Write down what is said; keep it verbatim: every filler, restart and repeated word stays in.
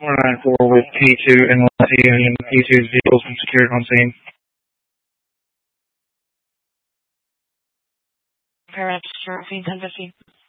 four nine four with P two and Union. P two's vehicles from secured on scene. Paramedics, ten fifteen.